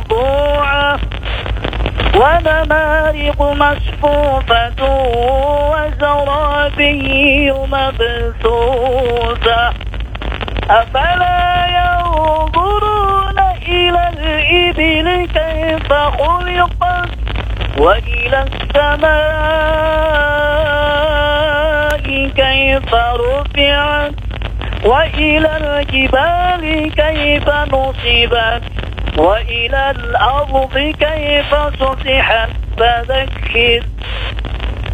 موضوعة ونمارق مصفوفة وزرابي مبثوثة أفلا ينظرون إلى الإبل كيف خلقت وإلى السماء كيف رفعت وإلى الجبال كيف نصبت وإلى الأرض كيف سطحت فذكر